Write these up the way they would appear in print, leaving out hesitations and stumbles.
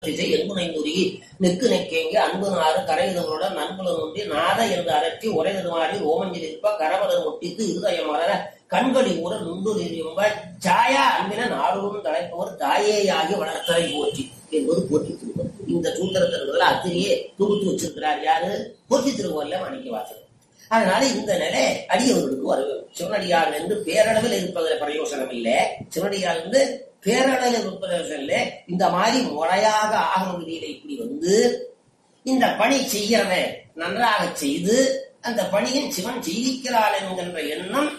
திசை எங்குனை நுருகி நெக்கு நெக்கேங்கி அன்பு நாறு கரையுதவருடன் நண்புலன் ஒன்றி நாத என்று அரற்றி உரைதருமாறி ஓமஞ்சில் இருப்ப கரவலர் ஒட்டித்து இருதயம் மலர கண்களி ஊற நுண்டு நெறியும்பாய் சாயா அன்பின நாடோடும் தலைப்பவர் தாயேயாகி வளர்த்தலை போற்றி என்பது போற்றி திருவள்ளுவர். இந்த சூத்திரத்திற்கு அத்திரியே தொகுத்து வச்சிருக்கிறார் யாரு? போற்றி திருவள்ளுவர் மாணிக்கவாசகர். அதனால இந்த நிலை அடியவர்களுக்கு வரும். சிவனடியார் என்று பேரளவில் இருப்பதில் பிரயோசனம் இல்லை. சிவனடியார் என்று பேரளவில் இருப்பதில் இந்த மாதிரி முறையாக ஆகம விதியில இப்படி வந்து இந்த பணி செய்யறத நன்றாக செய்து அந்த பணியின் சிவன் செய்திக்கிறாள் என்கின்ற எண்ணம்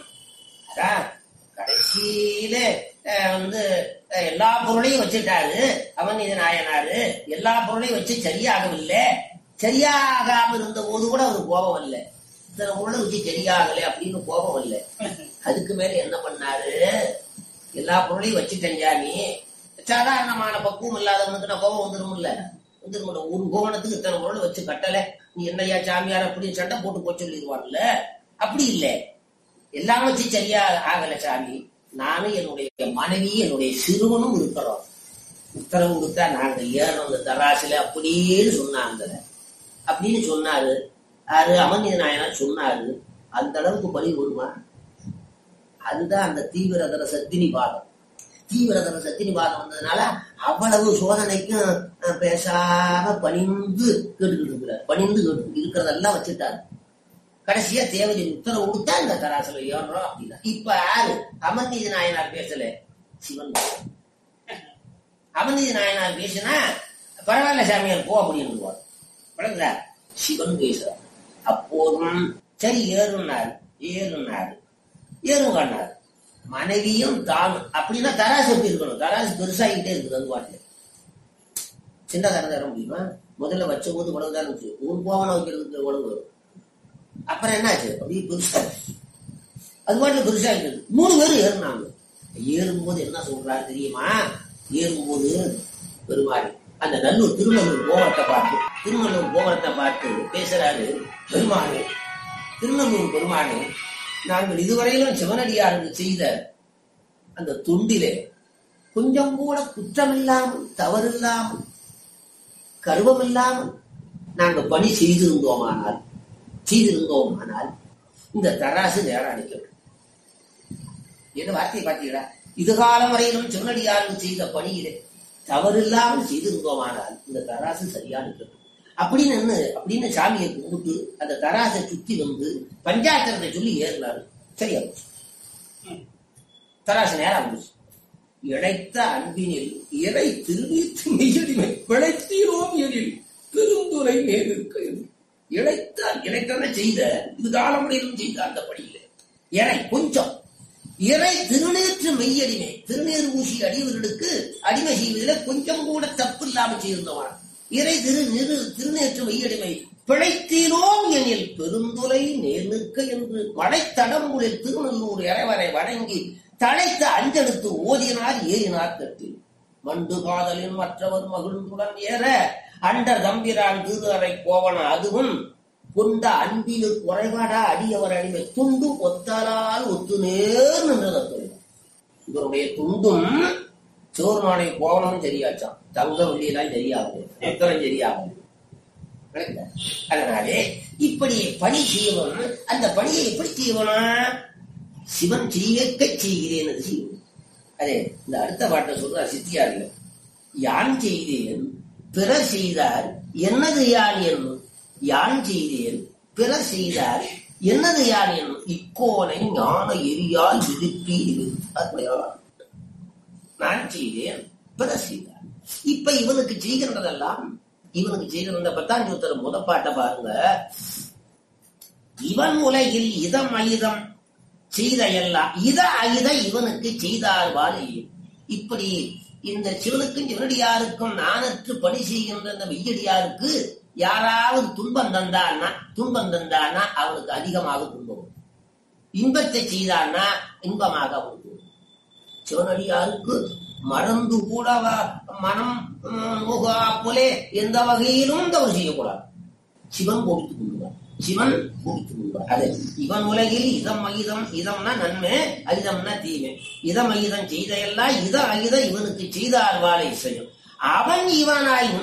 கடைசியில எல்லா பொருளையும் வச்சுட்டாரு. அவன் இது நாயனாரு எல்லா பொருளையும் வச்சு சரியாகவில்லை. சரியாகாம இருந்த போது கூட அவரு கோபம் இல்லை. இத்தனை பொருளை வச்சு சரியாகலை அப்படின்னு கோபம் இல்லை. அதுக்கு மேல என்ன பண்ணாரு? எல்லா பொருளையும் வச்சுட்டேன் ஜாமி. சாதாரணமான பக்குவம் இல்லாதவனுக்கு நான் கோபம் வந்துருமில்ல, வந்துருமில்ல. ஒரு கோவணத்துக்கு இத்தனை பொருளை வச்சு கட்டல, நீ என்னையா சாமியார் அப்படின்னு சண்டை போட்டு போய் சொல்லிடுவான்ல. அப்படி இல்லை, எல்லாம் வச்சு சரியா ஆகல சாமி. நானும் என்னுடைய மனைவி என்னுடைய சிறுவனும் இருக்கிறோம். உத்தரவு கொடுத்தா நாங்க ஏறோம் அந்த தராசில அப்படின்னு சொன்னாங்க. அப்படின்னு சொன்னாரு. யாரு? அமர்நீத நாயனார் சொன்னாரு. அந்த அளவுக்கு பலி வருமா? அதுதான் அந்த தீவிரதர சத்தினி பாதம். தீவிரதர சத்தினி பாதம் வந்ததுனால அவ்வளவு சோதனைக்கும் பேசாம பணிந்து கேட்டுக்கிட்டு இருக்கிறார். பணிந்து கேட்டு இருக்கிறதெல்லாம் வச்சுட்டாரு. கடைசியா தேவதை உத்தரவு கொடுத்தா இந்த தராசில ஏறோம் அப்படின்னா. இப்ப யாரு? அமர்நீத நாயனார் பேசல, சிவன். அமர்நீத நாயனார் பேசினா பரவாயில்ல சாமியார் போ அப்படின்னு சிவன் பேசுறார். அப்போதும் சரி ஏறுனாரு. ஏறுங்காரு மனைவியும் தானும். அப்படின்னா தராசு எப்படி இருக்கணும்? தராசு பெருசாகிட்டே இருக்குது. அது பாட்டுல சின்ன தரம் தர முடியுமா? முதல்ல வச்ச போது உழவுதான் இருந்துச்சு. ஒரு கோவனை வைக்கிறதுக்கு உழவு வரும். அப்புறம் என்னாச்சு? அப்படியே பெருசா அது பாட்டுல பெருசா இருக்குது. 3 பேரும் ஏறினாங்க. ஏறும்போது என்ன சொல்றாரு தெரியுமா? ஏறும்போது பெருமாள் அந்த திருநல்லூர் கோபுரத்தை பார்த்து பேசுறாரு. பெருமாள், திருநல்லூர் பெருமாள், நாங்கள் இதுவரையிலும் சிவனடியாருக்கு செய்த அந்த தொண்டிலே கொஞ்சம் கூட குற்றமில்லாமல் தவறில்லாமல் கர்வமில்லாமல் நாங்கள் பணி செய்திருந்தோமானால் இந்த தராசு நேரம் அடிக்கட்டும். என்ன வார்த்தையை பார்த்தீங்களா? இதுகாலம் வரையிலும் சிவனடியாருக்கு செய்த பணியிலே தவறில்லாமல் செய்திருந்தோமானால் இந்த தராசு சரியா இருக்கட்டும் அப்படின்னு சாமியை கும்பிட்டு அந்த தராசை சுத்தி வந்து பஞ்சாயத்தை சொல்லி ஏறினாரு. சரியா போச்சு. தராசு நேரம் போச்சு. இழைத்த அன்பினில் இறை திருநீற்று மெய்யடிமை பிழைத்தீரோம் எனில் பெருந்துரை மேலிருக்க. இழைத்தன செய்த இது காலமுறையிலும் செய்த அந்த பணியில இறை கொஞ்சம் இறை திருநீற்று மெய்யடிமை, திருநீர் ஊசி அடியவர்களுக்கு அடிமை செய்வதில் கொஞ்சம் கூட தப்பு இல்லாமல் செய்திருந்தவன். இறை திருநேற்று மெய்யடிமை பிழைத்தீரோம் எனில் பெருந்துரை நேர் நிற்க என்று மழைத்தடம்புளில் திருநல்லூர் இறைவரை வணங்கி தழைத்த அஞ்செடுத்து ஓதினார் ஏறினார் கட்டில். மண்டு காதலின் மற்றவர் மகிழ்ந்துடன் ஏற அண்டர் தம்பிரான் திரு அறை கோவன அதுவும் கொண்ட அன்பில் குறைபாடா அடியவர் அடிமை துண்டு ஒத்தலால் ஒத்து நேர் நின்றது. இவருடைய துண்டும் சோர்மானை கோவனமும் சரியாச்சான். தங்க வெள்ளியெல்லாம் சரியாகுது, எத்தனம் சரியாகுது. அதனாலே இப்படி பணி செய்யணும். அந்த பணியை எப்படி செய்யணும்? சிவன் செய்யக்க செய்கிறேன் செய்யணும். அதே இந்த அடுத்த பாட்டை சொல்ற சித்தியார்கள். யான் செய்தேன் பிற செய்தார் என்னது யான் என்னும். யான் செய்தேன் பிற செய்தார் என்னது யான் என்னும். இக்கோனை ஞான எரியால் விடுப்பி நான் செய்தேன் பிற செய்தார். இப்ப இவனுக்கு செய்கின்றதெல்லாம் இவனுக்கு செய்கிற 10ஆம் சூத்திரம் முதப்பாட்டை பாருங்க. இவன் உலகில் இதம் அயிதம் செய்த எல்லாம் இத அயித இவனுக்கு செய்தார் வாழை. இப்படி இந்த சிவனுக்கும் சிவனடியாருக்கும் நானற்று பணி செய்கின்ற இந்த வெய்யடியாருக்கு யாராவது துன்பம் தந்தான்னா அவனுக்கு அதிகமாக துன்பம். இன்பத்தை செய்தான்னா இன்பமாக அவனுக்கு. சிவனடியாருக்கு மறந்து கூட மனம் போலே எந்த வகையிலும் தவறு செய்யக்கூடாது. சிவன் கோபித்துக் கொள்வார். அது இவன் உலகில் இதம் அகிதம், இதம்னா நன்மை, அகிதம்னா தீமை. இதம் அகிதம் செய்த எல்லாம் இத அகித இவனுக்கு செய்தார் வாழை செய்யும். அவன் இவனாய்